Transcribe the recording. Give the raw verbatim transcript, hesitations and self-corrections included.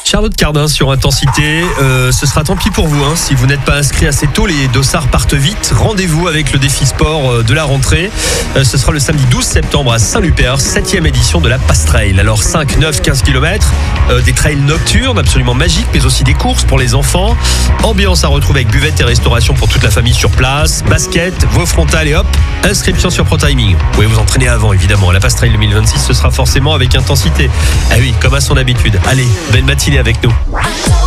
Charlotte Cardin sur Intensité, euh, ce sera tant pis pour vous hein, si vous n'êtes pas inscrit assez tôt, les dossards partent vite. Rendez-vous avec le défi sport euh, de la rentrée. Euh, ce sera le samedi douze septembre à Saint-Lupert, septième édition de la Pass Trail. Alors cinq, neuf, quinze kilomètres, euh, des trails nocturnes absolument magiques, mais aussi des courses pour les enfants. Ambiance à retrouver avec buvette et restauration pour toute la famille sur place. Basket, vos frontales et hop, inscription sur ProTiming. Vous pouvez vous entraîner avant évidemment. La Pass Trail deux mille vingt-six, ce sera forcément avec Intensité. Ah oui, comme à son habitude. Allez, belle matinée avec nous.